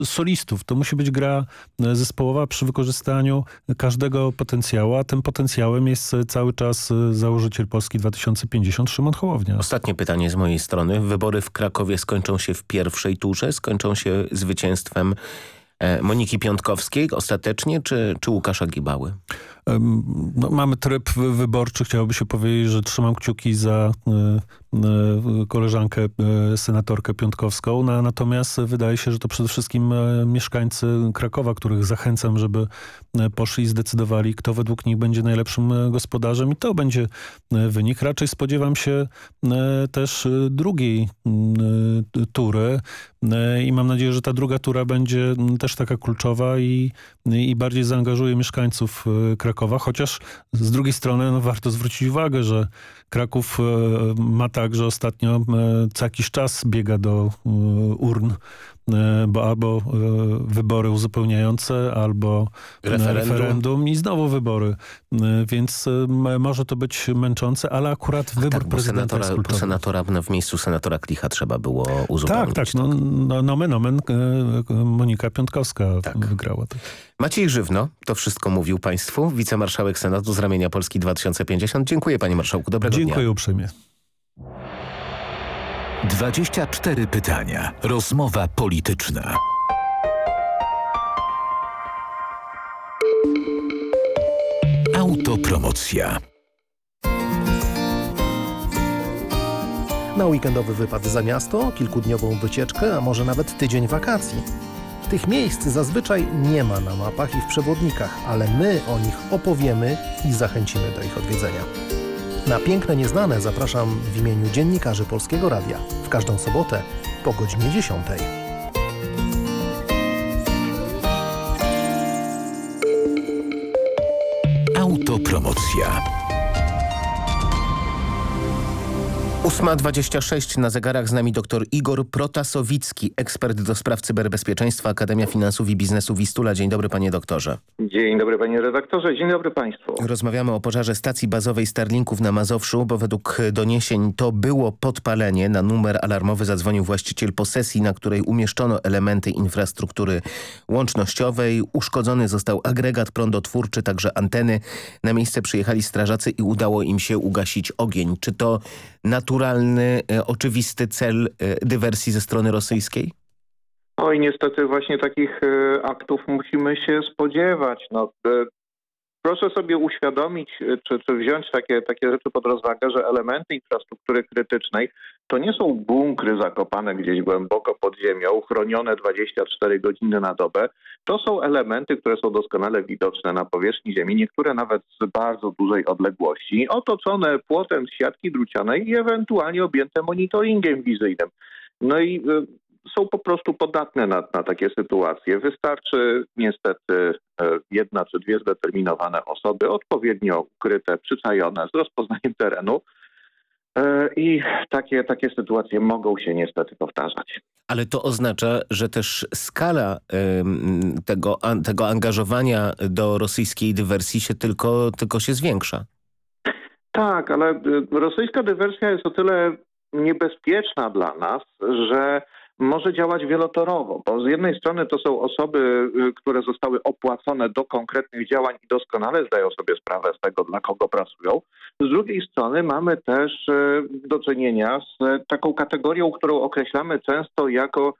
solistów. To musi być gra zespołowa przy wykorzystaniu każdego potencjału, a tym potencjałem jest cały czas założyciel Polski 2050 Szymon Hołownia. Ostatnie pytanie z mojej strony. Wybory w Krakowie skończą się w pierwszej turze? Skończą się zwycięstwem Moniki Piątkowskiej ostatecznie, czy Łukasza Gibały? No, mamy tryb wyborczy. Chciałoby się powiedzieć, że trzymam kciuki za koleżankę senatorkę Piątkowską. Natomiast wydaje się, że to przede wszystkim mieszkańcy Krakowa, których zachęcam, żeby poszli i zdecydowali, kto według nich będzie najlepszym gospodarzem i to będzie wynik. Raczej spodziewam się też drugiej tury i mam nadzieję, że ta druga tura będzie też taka kluczowa i bardziej zaangażuje mieszkańców Krakowa, chociaż z drugiej strony warto zwrócić uwagę, że Kraków ma tak, że ostatnio co jakiś czas biega do urn, bo albo wybory uzupełniające, albo referendum i znowu wybory. Więc może to być męczące, ale akurat wybór prezydenta jest kluczowy. Senatora w miejscu senatora Klicha trzeba było uzupełnić. Tak. Nomen omen Monika Piątkowska wygrała. Tak. Maciej Żywno to wszystko mówił państwu. Wicemarszałek Senatu z ramienia Polski 2050. Dziękuję panie marszałku. Dobrego dnia. Dziękuję uprzejmie. 24 pytania. Rozmowa polityczna. Autopromocja. Na weekendowy wypad za miasto, kilkudniową wycieczkę, a może nawet tydzień wakacji. Tych miejsc zazwyczaj nie ma na mapach i w przewodnikach, ale my o nich opowiemy i zachęcimy do ich odwiedzenia. Na Piękne Nieznane zapraszam w imieniu dziennikarzy Polskiego Radia w każdą sobotę po godzinie 10. Autopromocja. 8:26 na zegarach, z nami dr Igor Protasowicki, ekspert do spraw cyberbezpieczeństwa, Akademia Finansów i Biznesu Wistula. Dzień dobry panie doktorze. Dzień dobry panie redaktorze, dzień dobry państwu. Rozmawiamy o pożarze stacji bazowej Starlinków na Mazowszu, bo według doniesień to było podpalenie. Na numer alarmowy zadzwonił właściciel posesji, na której umieszczono elementy infrastruktury łącznościowej. Uszkodzony został agregat prądotwórczy, także anteny. Na miejsce przyjechali strażacy i udało im się ugasić ogień. Czy to naturalny, oczywisty cel dywersji ze strony rosyjskiej? Oj, niestety właśnie takich aktów musimy się spodziewać. Proszę sobie uświadomić, czy wziąć takie rzeczy pod rozwagę, że elementy infrastruktury krytycznej to nie są bunkry zakopane gdzieś głęboko pod ziemią, chronione 24 godziny na dobę. To są elementy, które są doskonale widoczne na powierzchni ziemi, niektóre nawet z bardzo dużej odległości, otoczone płotem z siatki drucianej i ewentualnie objęte monitoringiem wizyjnym. No i są po prostu podatne na takie sytuacje. Wystarczy niestety jedna czy dwie zdeterminowane osoby, odpowiednio ukryte, przyczajone, z rozpoznaniem terenu i takie sytuacje mogą się niestety powtarzać. Ale to oznacza, że też skala tego angażowania do rosyjskiej dywersji się tylko się zwiększa. Tak, ale rosyjska dywersja jest o tyle niebezpieczna dla nas, że może działać wielotorowo, bo z jednej strony to są osoby, które zostały opłacone do konkretnych działań i doskonale zdają sobie sprawę z tego, dla kogo pracują. Z drugiej strony mamy też do czynienia z taką kategorią, którą określamy często jako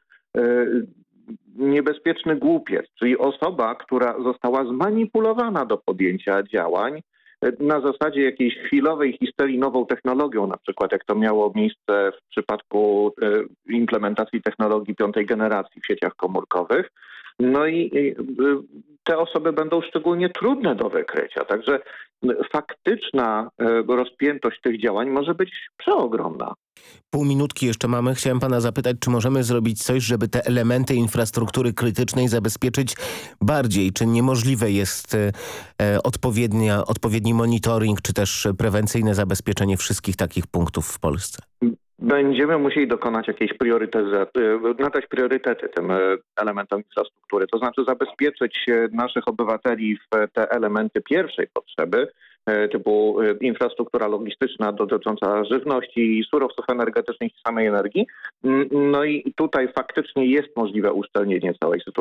niebezpieczny głupiec, czyli osoba, która została zmanipulowana do podjęcia działań na zasadzie jakiejś chwilowej histerii nową technologią, na przykład jak to miało miejsce w przypadku implementacji technologii piątej generacji w sieciach komórkowych. No i te osoby będą szczególnie trudne do wykrycia. Także faktyczna rozpiętość tych działań może być przeogromna. Pół minutki jeszcze mamy. Chciałem pana zapytać, czy możemy zrobić coś, żeby te elementy infrastruktury krytycznej zabezpieczyć bardziej? Czy niemożliwe jest odpowiedni monitoring, czy też prewencyjne zabezpieczenie wszystkich takich punktów w Polsce? Będziemy musieli dokonać jakiejś nadać priorytety tym elementom infrastruktury. To znaczy zabezpieczyć naszych obywateli w te elementy pierwszej potrzeby, typu infrastruktura logistyczna dotycząca żywności i surowców energetycznych i samej energii. No i tutaj faktycznie jest możliwe uszczelnienie całej sytuacji.